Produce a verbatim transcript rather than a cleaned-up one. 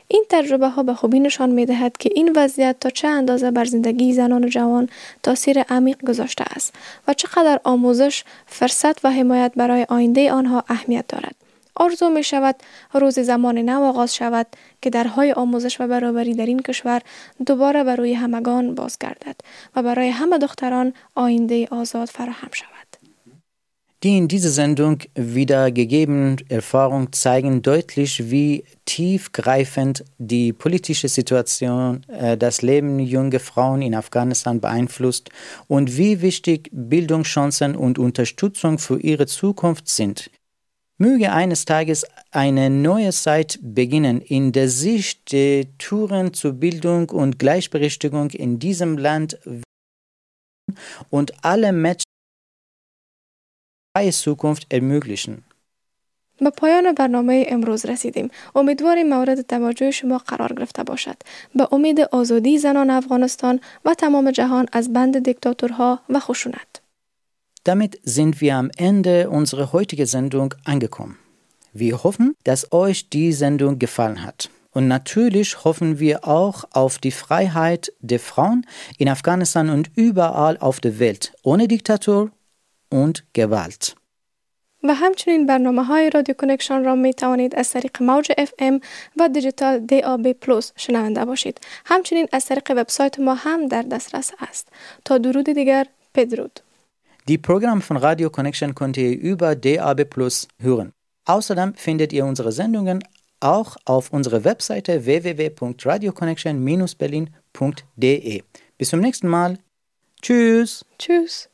این تجربه ها به خوبی نشان می دهد که این وضعیت تا چه اندازه بر زندگی زنان و جوان تاثیر عمیق گذاشته است و چقدر آموزش، فرصت و حمایت برای آینده آنها اهمیت دارد. آرزو می شود روز زمان نو آغاز شود که درهای آموزش و برابری در این کشور دوباره بر روی همگان بازگردد و برای همه دختران آینده آزاد فراهم شود. Die in dieser Sendung wiedergegebenen Erfahrungen zeigen deutlich, wie tiefgreifend die politische Situation äh, das Leben junger Frauen in Afghanistan beeinflusst und wie wichtig Bildungschancen und Unterstützung für ihre Zukunft sind. Möge eines Tages eine neue Zeit beginnen, in der sich die Türen zur Bildung und Gleichberechtigung in diesem Land und alle Menschen Zukunft ermöglichen. به پایان برنامه امروز رسیدیم. امیدواریم مورد توجه شما قرار گرفته باشد. به امید آزادی زنان افغانستان و تمام جهان از بند دیکتاتورها و خشونت. Damit sind wir am Ende unserer heutigen Sendung angekommen. Wir hoffen, dass euch die Sendung gefallen hat. Und natürlich hoffen wir auch auf die Freiheit der Frauen in Afghanistan und überall auf der Welt, ohne Diktatur und Gewalt. و همچنین برنامه های رادیو کانکشن را می توانید از طریق موج اف ام و دیجیتال دی آ بی پلس شنونده باشید. همچنین از طریق وبسایت ما هم در دسترس است. تا درود دیگر، بدرود. Die Programme von Radio Connection könnt ihr über D A B Plus hören. Außerdem findet ihr unsere Sendungen auch auf unserer Webseite w w w punkt radio connection dash berlin punkt d e. Bis zum nächsten Mal. Tschüss. Tschüss.